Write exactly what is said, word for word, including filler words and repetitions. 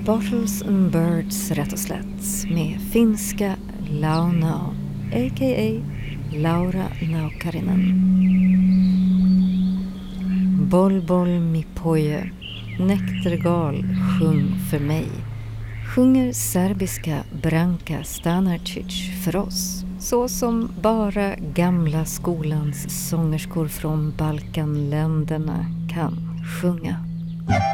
Bottles and Birds rätt och slätt med finska Launau, a k a. Laura Naukarinen. Bol bol mi poje, Nektergal sjung för mig, sjunger serbiska Branka Stanarčić för oss, så som bara gamla skolans sångerskor från Balkanländerna kan sjunga.